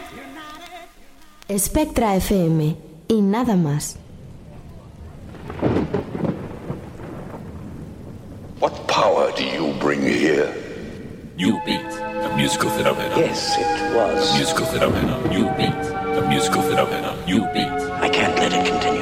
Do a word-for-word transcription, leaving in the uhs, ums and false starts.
Spectra F M y nada más. What power do you bring here? You beat a musical phenomenon. Yes, it was. A musical phenomenon. You beat a musical phenomenon. You beat. I can't let it continue.